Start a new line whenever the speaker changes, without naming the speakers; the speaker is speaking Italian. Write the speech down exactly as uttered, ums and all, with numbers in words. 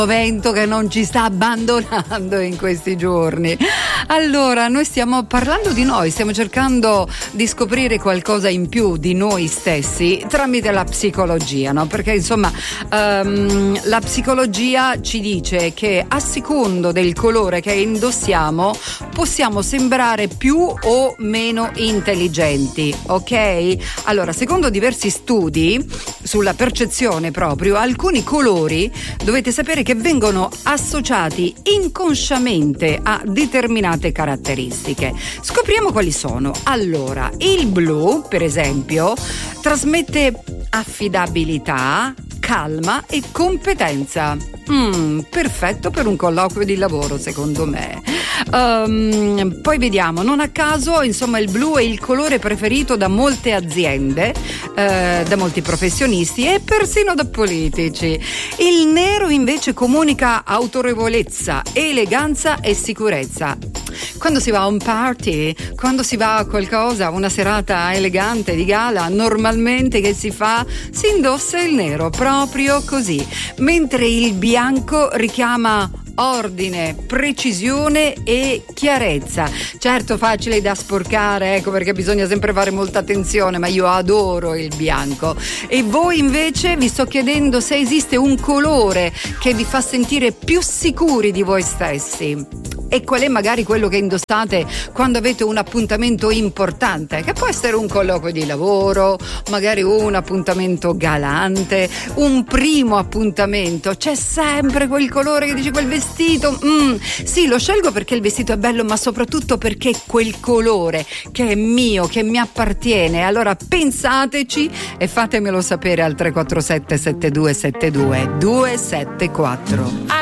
vento che non ci sta abbandonando in questi giorni. Allora, noi stiamo parlando di noi, stiamo cercando di scoprire qualcosa in più di noi stessi tramite la psicologia, no? Perché insomma um, la psicologia ci dice che a secondo del colore che indossiamo possiamo sembrare più o meno intelligenti, ok? Allora, secondo diversi studi sulla percezione proprio, alcuni colori dovete sapere che vengono associati inconsciamente a determinate caratteristiche. Scopriamo quali sono. Allora, il blu, per esempio, trasmette affidabilità, calma e competenza. Mm, perfetto per un colloquio di lavoro, secondo me. Um, poi vediamo, non a caso, insomma, il blu è il colore preferito da molte aziende, eh, da molti professionisti e persino da politici. Il nero invece comunica autorevolezza, eleganza e sicurezza. Quando si va a un party, quando si va a qualcosa, una serata elegante di gala, normalmente che si fa? Si indossa il nero, proprio così. Mentre il bianco richiama ordine, precisione e chiarezza. Certo, facile da sporcare, ecco, perché bisogna sempre fare molta attenzione, ma io adoro il bianco. E voi invece vi sto chiedendo se esiste un colore che vi fa sentire più sicuri di voi stessi. E qual è magari quello che indossate quando avete un appuntamento importante, che può essere un colloquio di lavoro, magari un appuntamento galante, un primo appuntamento. C'è sempre quel colore che dice quel vestito, mm, sì, lo scelgo perché il vestito è bello, ma soprattutto perché è quel colore che è mio, che mi appartiene. Allora pensateci e fatemelo sapere al tre quattro sette sette due sette due due sette quattro.